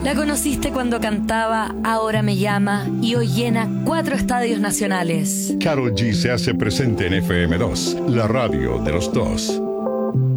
La conociste cuando cantaba Ahora me llama y hoy llena 4 estadios nacionales. Karol G se hace presente en FM2, la radio de los dos.